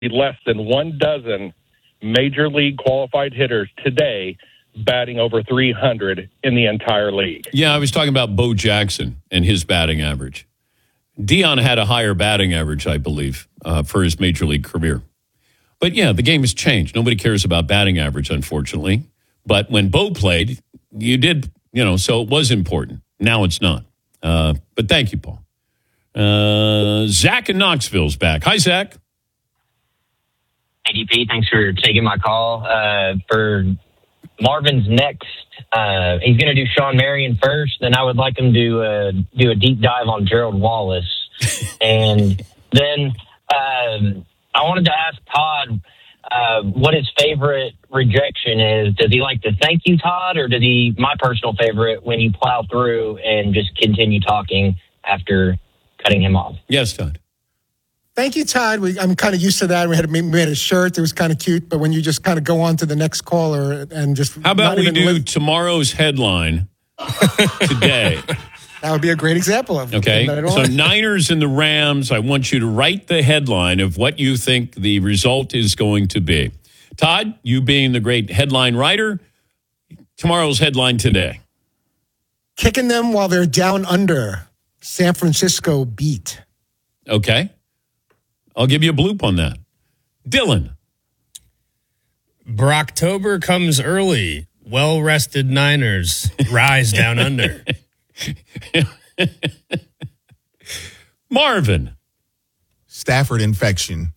less than 1 dozen major league qualified hitters today batting over 300 in the entire league. Yeah, I was talking about Bo Jackson and his batting average. Dion had a higher batting average, I believe, for his major league career. But yeah, the game has changed. Nobody cares about batting average, unfortunately. But when Bo played, you did, so it was important. Now it's not. But thank you, Paul. Zach in Knoxville's back. Hi, Zach. ADP, thanks for taking my call. For Marvin's next, he's going to do Sean Marion first. Then I would like him to do a deep dive on Gerald Wallace. And then I wanted to ask Todd what his favorite rejection is. Does he like to thank you, Todd, or does he, my personal favorite, when you plow through and just continue talking after cutting him off? Yes, Todd. Thank you, Todd. I'm kind of used to that. We made a shirt. It was kind of cute. But when you just kind of go on to the next caller and just... How about we do tomorrow's headline today? That would be a great example of it. Okay. So Niners and the Rams, I want you to write the headline of what you think the result is going to be. Todd, you being the great headline writer, tomorrow's headline today. Kicking them while they're down under. San Francisco beat. Okay. I'll give you a bloop on that. Dylan. Brocktober comes early. Well-rested Niners rise down under. Marvin. Stafford infection.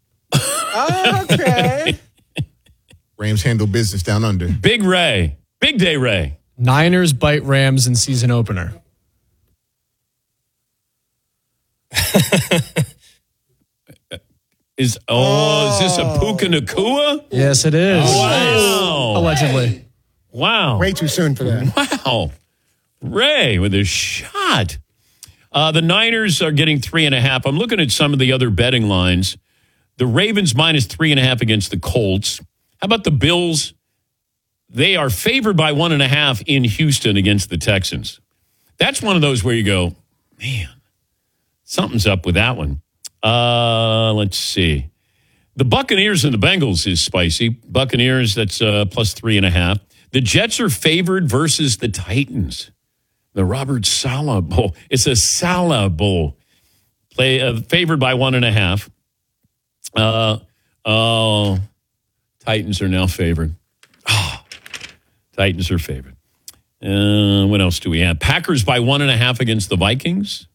Okay. Rams handle business down under. Big Ray. Big Day Ray. Niners bite Rams in season opener. Is this a Puka Nacua? Yes, it is. Wow. Allegedly. Wow. Way too soon for that. Wow. Ray with a shot. The Niners are getting 3.5. I'm looking at some of the other betting lines. The Ravens minus 3.5 against the Colts. How about the Bills? They are favored by 1.5 in Houston against the Texans. That's one of those where you go, man, something's up with that one. Let's see. The Buccaneers and the Bengals is spicy. Buccaneers, that's plus 3.5. The Jets are favored versus the Titans. The Robert Saleh Bowl. It's a Saleh Bowl. Favored by 1.5. Titans are now favored. Titans are favored. What else do we have? Packers by 1.5 against the Vikings.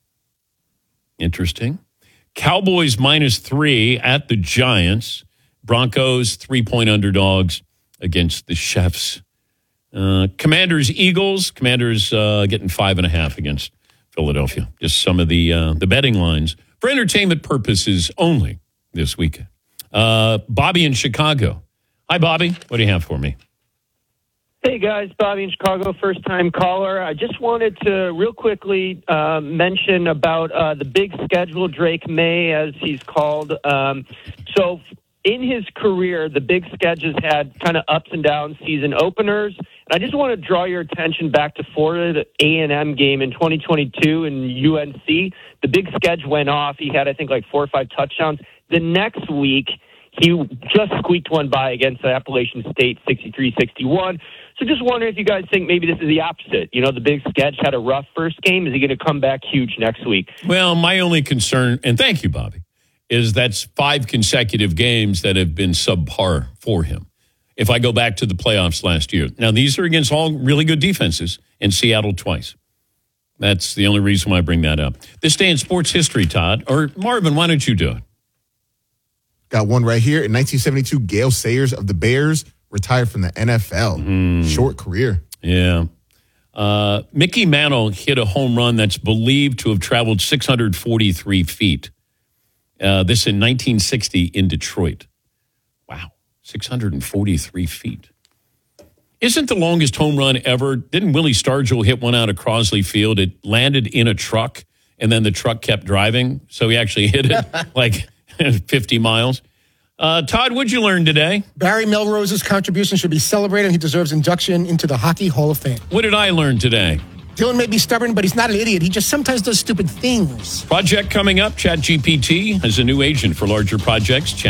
Interesting. Cowboys minus 3 at the Giants. Broncos 3-point underdogs against the Chiefs. Commanders, Eagles. Commanders getting 5.5 against Philadelphia. Just some of the betting lines for entertainment purposes only this weekend. Bobby in Chicago. Hi, Bobby. What do you have for me? Hey, guys. Bobby in Chicago, first-time caller. I just wanted to real quickly mention about the big schedule, Drake May, as he's called. So in his career, the Big Sketch has had kind of ups and downs season openers. And I just want to draw your attention back to Florida A&M game in 2022 in UNC. The Big Sketch went off. He had, I think, like 4 or 5 touchdowns. The next week, he just squeaked one by against Appalachian State, 63-61. So just wondering if you guys think maybe this is the opposite. You know, the Big Sketch had a rough first game. Is he going to come back huge next week? Well, my only concern, and thank you, Bobby, is that's 5 consecutive games that have been subpar for him. If I go back to the playoffs last year. Now, these are against all really good defenses, and Seattle twice. That's the only reason why I bring that up. This day in sports history, Todd, or Marvin, why don't you do it? Got one right here. In 1972, Gale Sayers of the Bears retired from the NFL. Short career. Yeah. Mickey Mantle hit a home run that's believed to have traveled 643 feet. This in 1960 in Detroit. Wow. 643 feet. Isn't the longest home run ever? Didn't Willie Stargell hit one out of Crosley Field? It landed in a truck, and then the truck kept driving. So he actually hit it like 50 miles. Todd, what'd you learn today? Barry Melrose's contribution should be celebrated. He deserves induction into the Hockey Hall of Fame. What did I learn today? Dylan may be stubborn, but he's not an idiot. He just sometimes does stupid things. Project coming up. ChatGPT has a new agent for larger projects.